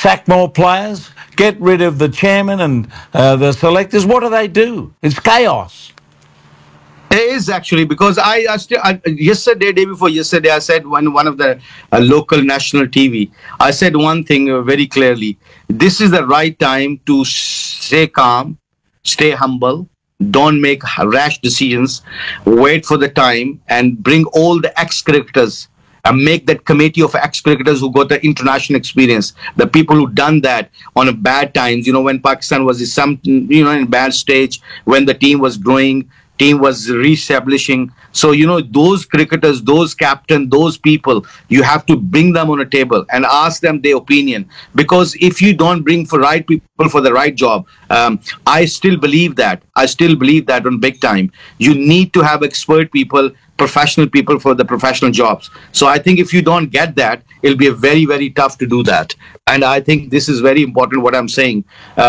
sack more players, get rid of the chairman and the selectors. What do? It's chaos. It is actually, because yesterday, day before yesterday, I said one of the local national TV. I said one thing very clearly. This is the right time to stay calm, stay humble. Don't make rash decisions. Wait for the time and bring all the ex-cricketers and make that committee of ex-cricketers who got the international experience, the people who done that on a bad times, when Pakistan was in bad stage, when the team was growing, team was re-establishing. So, those cricketers, those captain, those people, you have to bring them on a table and ask them their opinion. Because if you don't bring for right people for the right job, I still believe that on big time. You need to have expert people, professional people for the professional jobs. So I think if you don't get that, it'll be very, very tough to do that. And I think this is very important what I'm saying,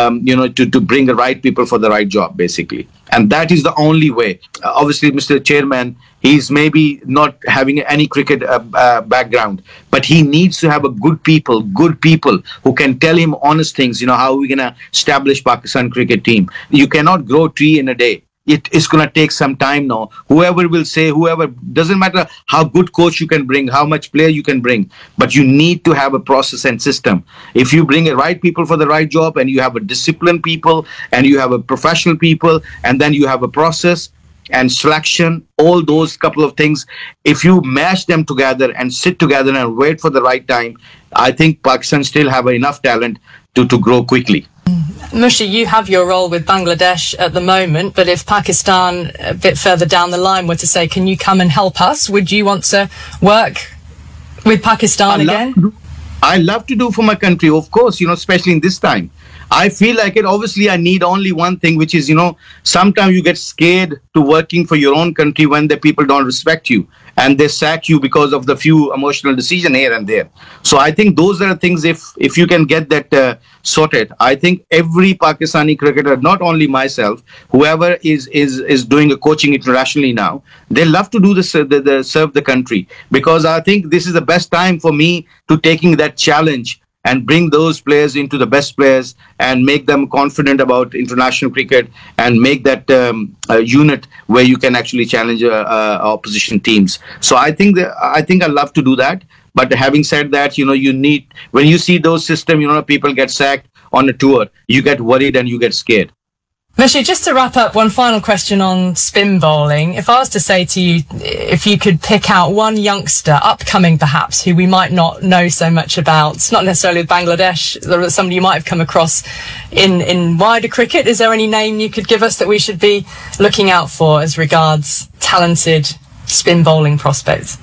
to bring the right people for the right job, basically. And that is the only way. Obviously, Mr. Chairman, he's maybe not having any cricket background, but he needs to have a good people who can tell him honest things, how we're going to establish Pakistan cricket team. You cannot grow tree in a day. It is going to take some time now. Whoever doesn't matter how good coach you can bring, how much player you can bring, but you need to have a process and system. If you bring the right people for the right job, and you have a disciplined people, and you have a professional people, and then you have a process and selection, all those couple of things, if you mash them together and sit together and wait for the right time, I think Pakistan still have enough talent to grow quickly. Mushi, you have your role with Bangladesh at the moment, but if Pakistan a bit further down the line were to say, can you come and help us, would you want to work with Pakistan again? I love to do for my country, of course, especially in this time. I feel like it. Obviously, I need only one thing, which is, sometimes you get scared to working for your own country when the people don't respect you and they sack you because of the few emotional decisions here and there. So I think those are things, if you can get that sorted, I think every Pakistani cricketer, not only myself, whoever is doing a coaching internationally now, they love to do this, serve the country, because I think this is the best time for me to taking that challenge and bring those players into the best players and make them confident about international cricket and make that unit where you can actually challenge opposition teams. So I think I love to do that. But having said that, you need, when you see those systems, people get sacked on a tour, you get worried and you get scared. Mushi, just to wrap up, one final question on spin bowling. If I was to say to you, if you could pick out one youngster, upcoming perhaps, who we might not know so much about, not necessarily with Bangladesh, somebody you might have come across in wider cricket, is there any name you could give us that we should be looking out for as regards talented spin bowling prospects?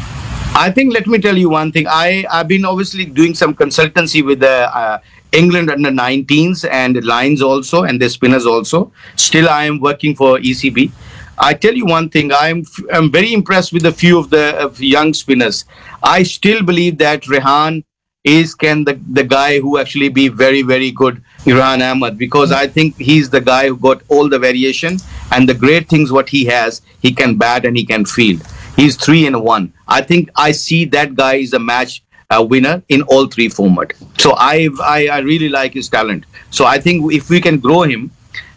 I think, let me tell you one thing. I've been obviously doing some consultancy with the England under 19s and Lions also, and the spinners also. Still, I am working for ECB. I tell you one thing, I'm very impressed with a few of the young spinners. I still believe that Rehan is the guy who actually be very, very good, Rehan Ahmed, because I think he's the guy who got all the variation, and the great things what he has, he can bat and he can field. He's 3-in-1. I think I see that guy is a match winner in all three formats. So I really like his talent. So I think if they can grow him,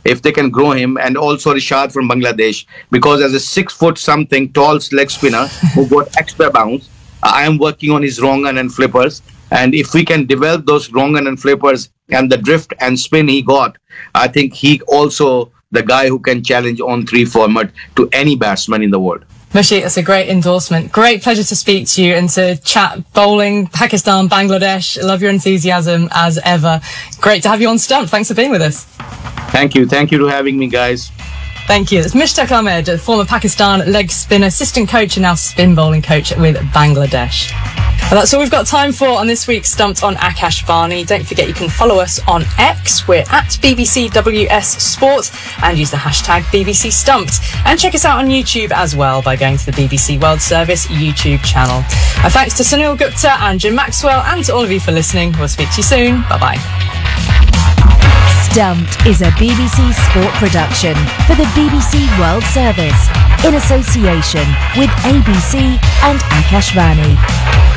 and also Rishad from Bangladesh, because as a 6-foot-something tall leg spinner who got extra bounce, I am working on his wrong and flippers. And if we can develop those wrong and flippers and the drift and spin he got, I think he also the guy who can challenge on three format to any batsman in the world. Mushi, that's a great endorsement. Great pleasure to speak to you and to chat bowling, Pakistan, Bangladesh. Love your enthusiasm as ever. Great to have you on Stump. Thanks for being with us. Thank you. Thank you for having me, guys. Thank you. It's Mushtaq Ahmed, a former Pakistan leg spinner, assistant coach and now spin bowling coach with Bangladesh. Well, that's all we've got time for on this week's Stumped on Akash Varney. Don't forget you can follow us on X. We're at BBCWS Sport and use the hashtag BBC Stumped. And check us out on YouTube as well by going to the BBC World Service YouTube channel. Thanks to Sunil Gupta and Jim Maxwell and to all of you for listening. We'll speak to you soon. Bye-bye. Stumped is a BBC Sport production for the BBC World Service in association with ABC and Akash Varney.